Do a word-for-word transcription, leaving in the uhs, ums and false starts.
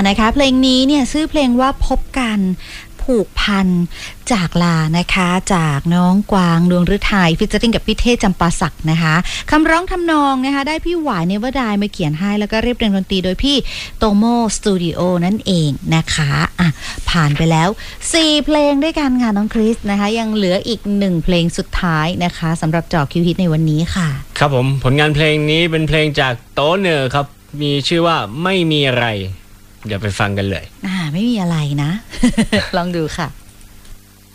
นะคะเพลงนี้เนี่ยชื่อเพลงว่าพบกันผูกพันจากลานะคะจากน้องกวางดวงฤทัยฟิชเจอริ่งกับพี่เทพจำปาศักดิ์นะคะคำร้องทำนองนะคะได้พี่หวายเนเวอร์ไดมาเขียนให้แล้วก็เรียบเรียงดนตรีโดยพี่โตโมสตูดิโอนั่นเองนะคะอ่ะผ่านไปแล้วสี่เพลงด้วยกันค่ะน้องคริสนะคะยังเหลืออีกหนึ่งเพลงสุดท้ายนะคะสำหรับเจาะคิวฮิตในวันนี้ค่ะครับผมผลงานเพลงนี้เป็นเพลงจากโตเนอร์ครับมีชื่อว่าไม่มีอะไรเดี๋ยวไปฟังกันเลยอ่าไม่มีอะไรนะ ลองดูค่ะ